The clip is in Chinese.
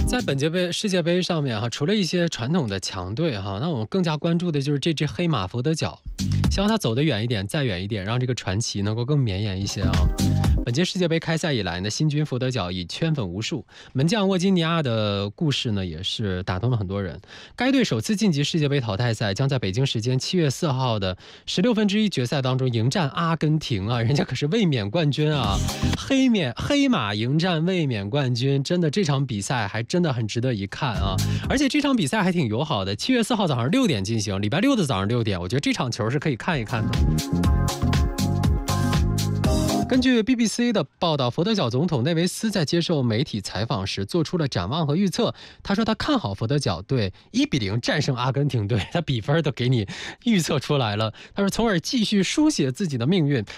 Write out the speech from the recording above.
在本届世界杯上面除了一些传统的强队那我们更加关注的就是这只黑马佛得角，希望它走得远一点，再远一点，让这个传奇能够更绵延一些本届世界杯开赛以来呢，新军佛得角已圈粉无数，门将沃金尼亚的故事呢也是打动了很多人。该队首次晋级世界杯淘汰赛，将在北京时间7月4号的1/16决赛当中迎战阿根廷人家可是卫冕冠军黑马迎战卫冕冠军，真的这场比赛还真的很值得一看而且这场比赛还挺友好的，7月4号早上6点进行，礼拜六的早上6点，我觉得这场球是可以看一看的。根据 BBC 的报道，佛得角总统内维斯在接受媒体采访时做出了展望和预测。他说他看好佛得角队1-0战胜阿根廷队，他比分都给你预测出来了。他说从而继续书写自己的命运。